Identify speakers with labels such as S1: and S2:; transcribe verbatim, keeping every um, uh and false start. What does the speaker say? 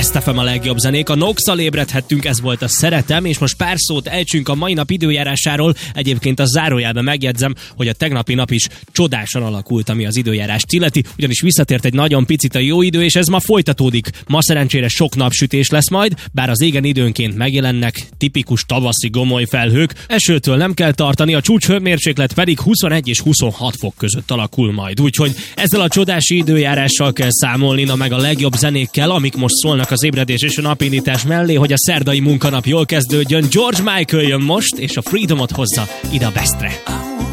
S1: Best ef em a legjobb zenék. A Nox-szal ébredhettünk, ez volt a Szeretem, és most pár szót ejtsünk a mai nap időjárásáról. Egyébként a zárójelben megjegyzem, hogy a tegnapi nap is csodásan alakult, ami az időjárást illeti, ugyanis visszatért egy nagyon picit a jó idő, és ez ma folytatódik. Ma szerencsére sok napsütés lesz majd, bár az égen időnként megjelennek tipikus tavaszi gomoly felhők. Esőtől nem kell tartani, a csúcshőmérséklet pedig huszonegy és huszonhat fok között alakul majd. Úgyhogy ezzel a csodási időjárással kell számolni, na meg a legjobb zenékkel, amik most szólnak az ébredés és a napindítás mellé, hogy a szerdai munkanap jól kezdődjön. George Michael jön most, és a Freedomot hozza ide a Bestre.